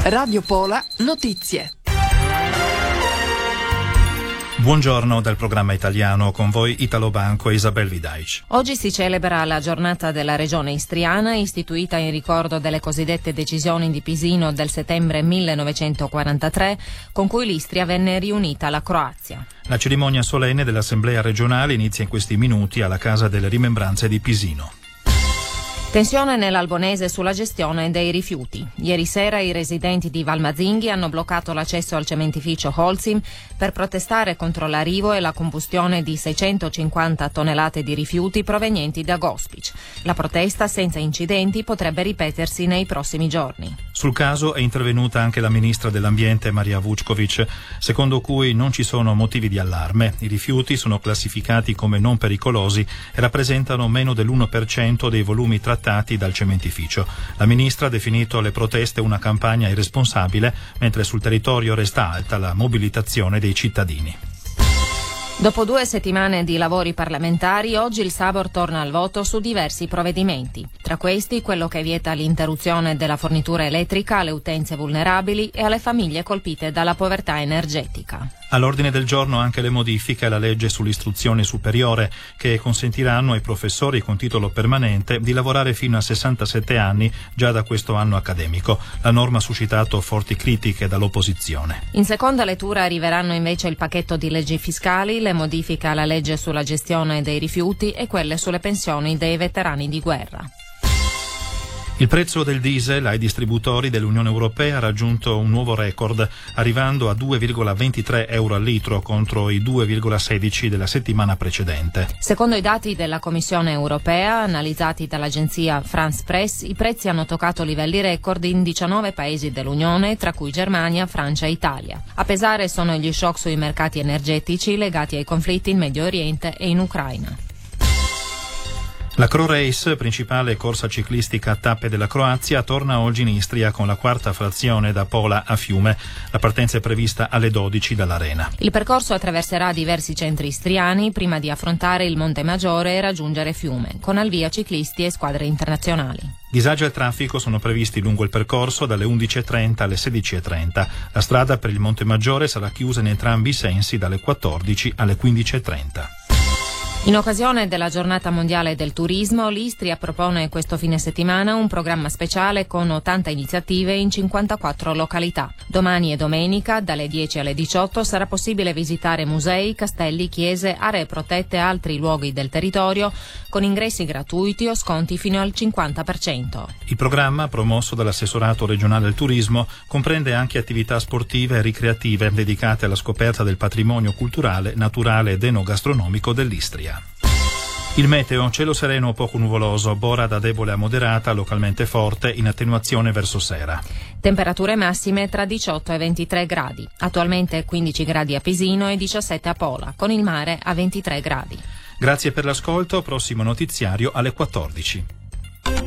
Radio Pola Notizie. Buongiorno dal programma italiano, con voi Italo Banco e Isabel Vidaic. Oggi si celebra la giornata della regione istriana, istituita in ricordo delle cosiddette decisioni di Pisino del settembre 1943, con cui l'Istria venne riunita alla Croazia. La cerimonia solenne dell'Assemblea regionale inizia in questi minuti alla Casa delle Rimembranze di Pisino. Tensione nell'Albonese sulla gestione dei rifiuti. Ieri sera i residenti di Valmazzinghi hanno bloccato l'accesso al cementificio Holcim per protestare contro l'arrivo e la combustione di 650 tonnellate di rifiuti provenienti da Gospic. La protesta, senza incidenti, potrebbe ripetersi nei prossimi giorni. Sul caso è intervenuta anche la ministra dell'Ambiente Marija Vučković, secondo cui non ci sono motivi di allarme. I rifiuti sono classificati come non pericolosi e rappresentano meno dell'1% dei volumi trattati dal cementificio. La ministra ha definito le proteste una campagna irresponsabile, mentre sul territorio resta alta la mobilitazione dei cittadini. Dopo 2 settimane di lavori parlamentari, oggi il Sabor torna al voto su diversi provvedimenti. Tra questi, quello che vieta l'interruzione della fornitura elettrica alle utenze vulnerabili e alle famiglie colpite dalla povertà energetica. All'ordine del giorno anche le modifiche alla legge sull'istruzione superiore, che consentiranno ai professori con titolo permanente di lavorare fino a 67 anni già da questo anno accademico. La norma ha suscitato forti critiche dall'opposizione. In seconda lettura arriveranno invece il pacchetto di leggi fiscali, le modifiche alla legge sulla gestione dei rifiuti e quelle sulle pensioni dei veterani di guerra. Il prezzo del diesel ai distributori dell'Unione Europea ha raggiunto un nuovo record, arrivando a 2,23 euro al litro contro i 2,16 della settimana precedente. Secondo i dati della Commissione Europea, analizzati dall'agenzia France Press, i prezzi hanno toccato livelli record in 19 paesi dell'Unione, tra cui Germania, Francia e Italia. A pesare sono gli shock sui mercati energetici legati ai conflitti in Medio Oriente e in Ucraina. La Cro Race, principale corsa ciclistica a tappe della Croazia, torna oggi in Istria con la quarta frazione da Pola a Fiume. La partenza è prevista alle 12 dall'Arena. Il percorso attraverserà diversi centri istriani prima di affrontare il Monte Maggiore e raggiungere Fiume, con al via ciclisti e squadre internazionali. Disagi al traffico sono previsti lungo il percorso dalle 11.30 alle 16.30. La strada per il Monte Maggiore sarà chiusa in entrambi i sensi dalle 14 alle 15.30. In occasione della Giornata Mondiale del Turismo, l'Istria propone questo fine settimana un programma speciale con 80 iniziative in 54 località. Domani e domenica, dalle 10 alle 18, sarà possibile visitare musei, castelli, chiese, aree protette e altri luoghi del territorio con ingressi gratuiti o sconti fino al 50%. Il programma, promosso dall'Assessorato regionale del turismo, comprende anche attività sportive e ricreative dedicate alla scoperta del patrimonio culturale, naturale ed enogastronomico dell'Istria. Il meteo, cielo sereno o poco nuvoloso, bora da debole a moderata, localmente forte, in attenuazione verso sera. Temperature massime tra 18 e 23 gradi. Attualmente 15 gradi a Pisino e 17 a Pola, con il mare a 23 gradi. Grazie per l'ascolto, prossimo notiziario alle 14.